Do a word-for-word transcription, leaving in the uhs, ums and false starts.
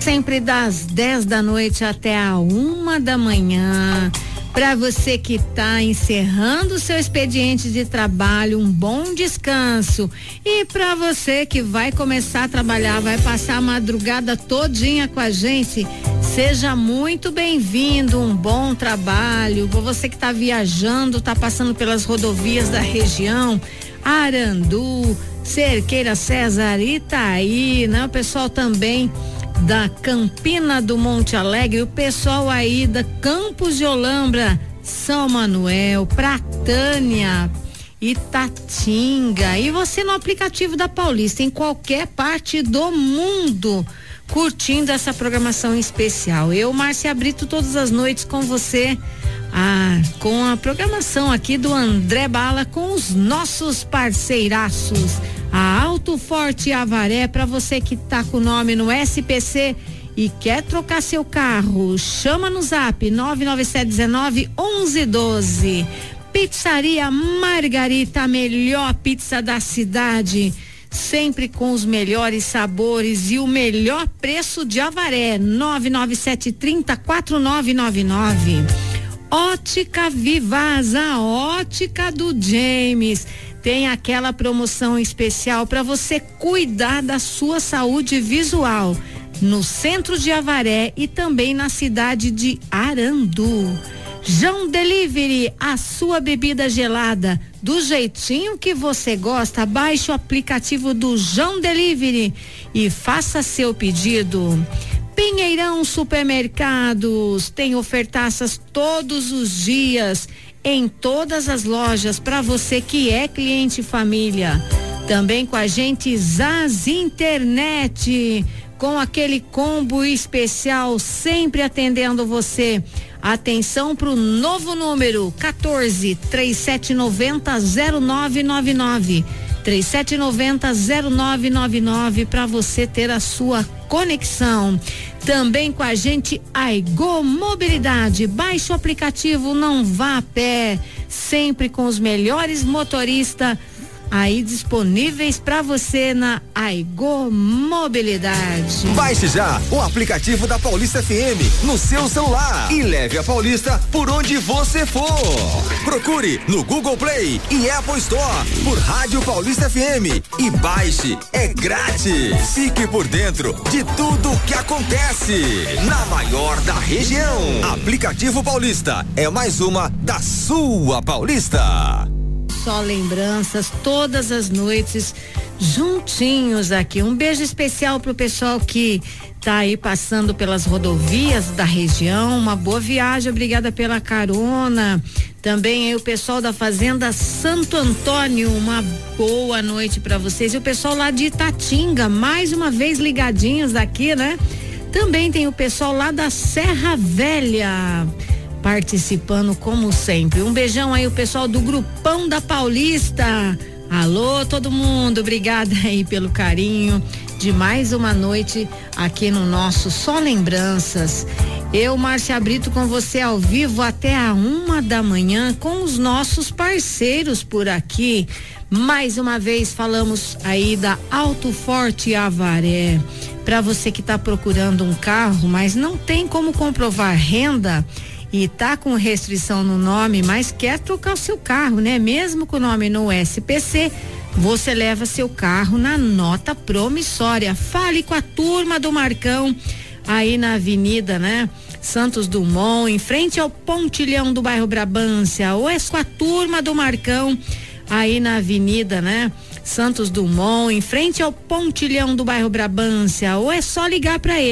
sempre das dez da noite até a uma da manhã. Para você que está encerrando o seu expediente de trabalho, um bom descanso. E para você que vai começar a trabalhar, vai passar a madrugada todinha com a gente, seja muito bem-vindo, um bom trabalho. Para você que está viajando, está passando pelas rodovias da região, Arandu, Cerqueira César, Itaí, né? O pessoal também da Campina do Monte Alegre, o pessoal aí da Campos de Olambra, São Manuel, Pratânia, Itatinga, e você no aplicativo da Paulista, em qualquer parte do mundo, curtindo essa programação especial. Eu, Márcia Brito, todas as noites com você, ah, com a programação aqui do André Bala, com os nossos parceiraços. A Alto Forte Avaré, para você que tá com o nome no S P C e quer trocar seu carro, chama no zap nove nove sete um nove um um um dois. Pizzaria Margarita, a melhor pizza da cidade, sempre com os melhores sabores e o melhor preço de Avaré. Nove nove sete três zero quatro nove nove nove. Ótica Vivaz, a ótica do James, tem aquela promoção especial para você cuidar da sua saúde visual no centro de Avaré e também na cidade de Arandu. João Delivery, a sua bebida gelada do jeitinho que você gosta. Baixe o aplicativo do João Delivery e faça seu pedido. Pinheirão Supermercados tem ofertaças todos os dias em todas as lojas para você que é cliente família. Também com a gente Zaz Internet, com aquele combo especial, sempre atendendo você. Atenção para o novo número quatorze, trinta e sete noventa, zero nove nove nove. trinta e sete noventa, zero nove nove nove para você ter a sua conexão. Também com a gente Aigo Mobilidade. Baixe o aplicativo, não vá a pé, sempre com os melhores motoristas aí disponíveis para você na Aigo Mobilidade. Baixe já o aplicativo da Paulista F M no seu celular e leve a Paulista por onde você for. Procure no Google Play e Apple Store por Rádio Paulista F M e baixe, é grátis. Fique por dentro de tudo que acontece na maior da região. Aplicativo Paulista é mais uma da sua Paulista. Só lembranças todas as noites juntinhos aqui. Um beijo especial pro pessoal que tá aí passando pelas rodovias da região. Uma boa viagem, obrigada pela carona. Também aí o pessoal da Fazenda Santo Antônio, uma boa noite para vocês. E o pessoal lá de Itatinga, mais uma vez ligadinhos aqui, né? Também tem o pessoal lá da Serra Velha participando como sempre. Um beijão aí o pessoal do Grupão da Paulista. Alô, todo mundo, obrigada aí pelo carinho de mais uma noite aqui no nosso Só Lembranças. Eu, Márcia Brito, com você ao vivo até a uma da manhã com os nossos parceiros por aqui. Mais uma vez falamos aí da Alto Forte Avaré. Para você que está procurando um carro, mas não tem como comprovar renda e tá com restrição no nome, mas quer trocar o seu carro, né? Mesmo com o nome no S P C, você leva seu carro na nota promissória. Fale com a turma do Marcão aí na Avenida, né? Santos Dumont, em frente ao Pontilhão do bairro Brabância, ou é com a turma do Marcão aí na Avenida, né? Santos Dumont, em frente ao Pontilhão do bairro Brabância, ou é só ligar para ele.